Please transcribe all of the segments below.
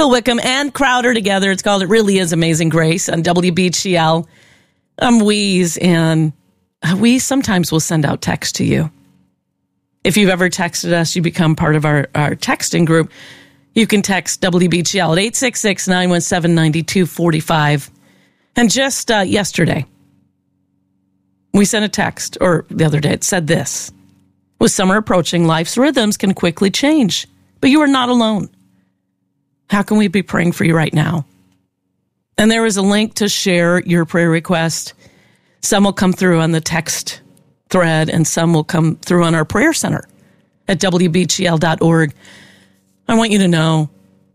Bill Wickham and Crowder together. It's called It Really Is Amazing Grace on WBGL. I'm Wheeze, and we sometimes will send out text to you. If you've ever texted us, you become part of our texting group. You can text WBGL at 866-917-9245. And just yesterday, we sent a text, or the other day, it said this. With summer approaching, life's rhythms can quickly change, but you are not alone. How can we be praying for you right now? And there is a link to share your prayer request. Some will come through on the text thread, and some will come through on our prayer center at WBGL.org. I want you to know,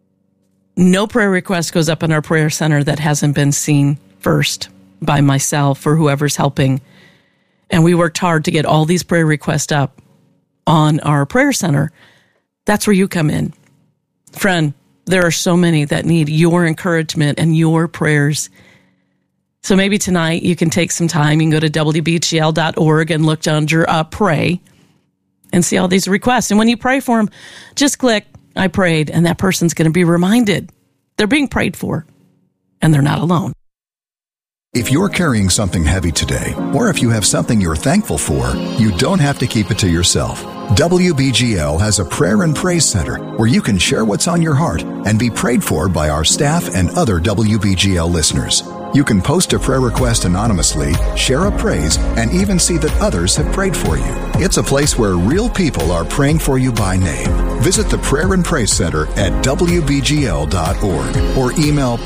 no prayer request goes up in our prayer center that hasn't been seen first by myself or whoever's helping. And we worked hard to get all these prayer requests up on our prayer center. That's where you come in. Friend, there are so many that need your encouragement and your prayers. So maybe tonight you can take some time. You can go to WBGL.org and look under Pray and see all these requests. And when you pray for them, just click, I prayed, and that person's going to be reminded they're being prayed for, and they're not alone. If you're carrying something heavy today, or if you have something you're thankful for, you don't have to keep it to yourself. WBGL has a prayer and praise center where you can share what's on your heart and be prayed for by our staff and other WBGL listeners. You can post a prayer request anonymously, share a praise, and even see that others have prayed for you. It's a place where real people are praying for you by name. Visit the Prayer and Praise Center at WBGL.org or email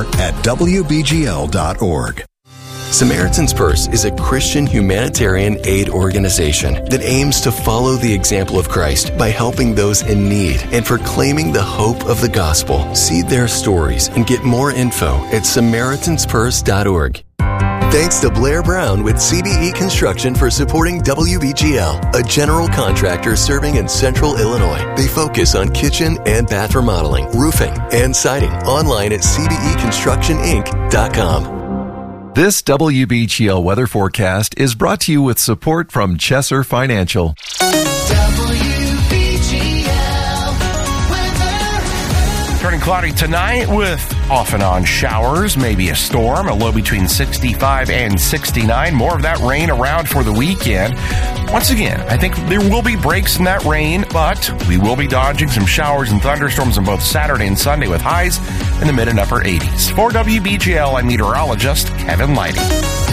prayer@WBGL.org. Samaritan's Purse is a Christian humanitarian aid organization that aims to follow the example of Christ by helping those in need and proclaiming the hope of the gospel. See their stories and get more info at SamaritansPurse.org. Thanks to Blair Brown with CBE Construction for supporting WBGL, a general contractor serving in Central Illinois. They focus on kitchen and bath remodeling, roofing, and siding. Online at cbeconstructioninc.com. This WBGL weather forecast is brought to you with support from Chesser Financial. Turning cloudy tonight with off and on showers, maybe a storm, a low between 65 and 69. More of that rain around for the weekend. Once again, I think there will be breaks in that rain, but we will be dodging some showers and thunderstorms on both Saturday and Sunday with highs in the mid and upper 80s. For WBGL, I'm meteorologist Kevin Lighty.